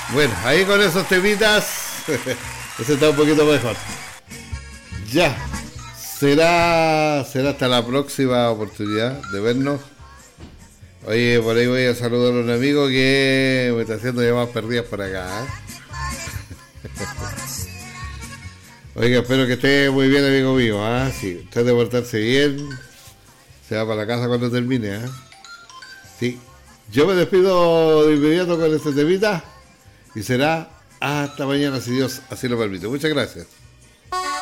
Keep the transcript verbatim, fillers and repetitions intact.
Bueno, ahí con esos temitas, ese está un poquito mejor. Ya, será, será hasta la próxima oportunidad de vernos. Oye, por ahí voy a saludar a un amigo que me está haciendo llamadas perdidas por acá. ¿eh? Oiga, espero que esté muy bien, amigo mío. ¿eh? Sí, trate de portarse bien. Se va para la casa cuando termine. ¿eh? Sí, yo me despido de inmediato con este temita y será hasta mañana si Dios así lo permite. Muchas gracias.